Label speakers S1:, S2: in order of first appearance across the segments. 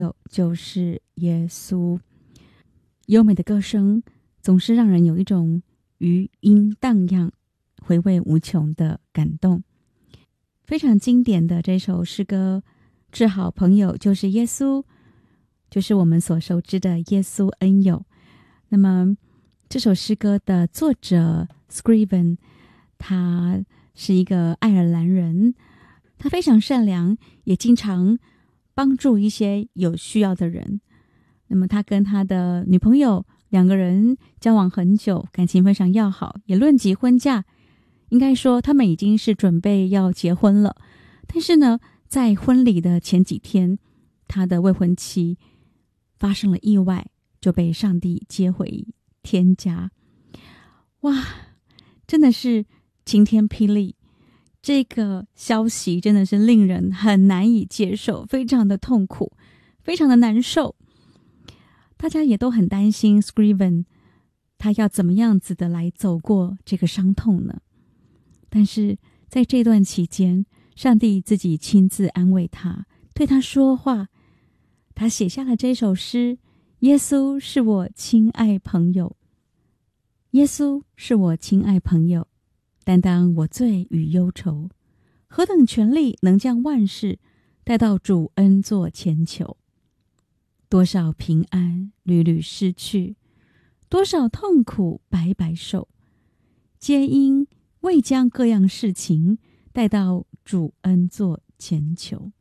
S1: 就是耶稣。优美的歌声总是让人有一种余音荡漾、回味无穷的感动。非常经典的这首诗歌，治好朋友就是耶稣，就是我们所熟知的耶稣恩友。那么这首诗歌的作者 Scriven， 他是一个爱尔兰人，他非常善良，也经常帮助一些有需要的人。那么他跟他的女朋友两个人交往很久，感情非常要好，也论及婚嫁。应该说他们已经是准备要结婚了，但是呢，在婚礼的前几天，他的未婚妻发生了意外，就被上帝接回天家。哇，真的是晴天霹雳，这个消息真的是令人很难以接受，非常的痛苦，非常的难受。大家也都很担心 Scriven 他要怎么样子的来走过这个伤痛呢？但是在这段期间，上帝自己亲自安慰他，对他说话。他写下了这首诗：耶稣是我亲爱朋友，耶稣是我亲爱朋友，担当我罪与忧愁，何等权力能将万事带到主恩座前求。多少平安屡屡失去，多少痛苦白白受，皆因未将各样事情带到主恩座前求。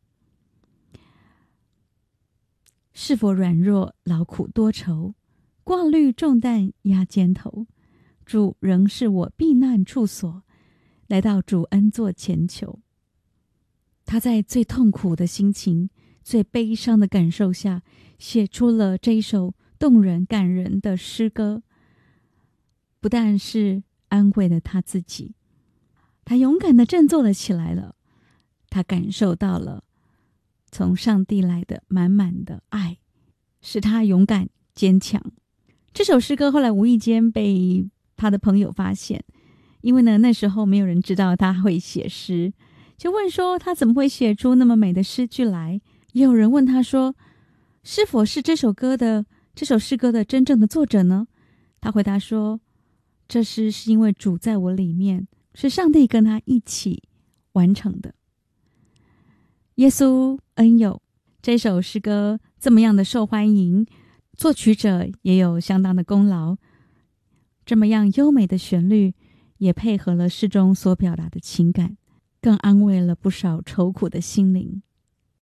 S1: 是否软弱劳苦多愁，挂虑重担压肩头，主仍是我避难处所，来到主恩座前求。他在最痛苦的心情、最悲伤的感受下，写出了这一首动人感人的诗歌，不但是安慰了他自己，他勇敢地振作了起来了。他感受到了从上帝来的满满的爱，使他勇敢坚强。这首诗歌后来无意间被他的朋友发现，因为呢那时候没有人知道他会写诗，就问说他怎么会写出那么美的诗句来。也有人问他说，是否是这首诗歌的真正的作者呢？他回答说，这诗是因为主在我里面，是上帝跟他一起完成的。耶稣恩友这首诗歌这么样的受欢迎，作曲者也有相当的功劳。这么样优美的旋律，也配合了诗中所表达的情感，更安慰了不少愁苦的心灵。